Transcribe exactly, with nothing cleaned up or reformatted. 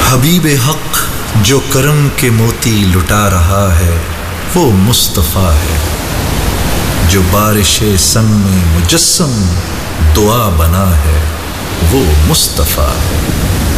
हबीब हक जो करम के मोती लुटा रहा है वो मुस्तफ़ा है। जो बारिशे संग में मुजस्सम दुआ बना है वो मुस्तफ़ा है।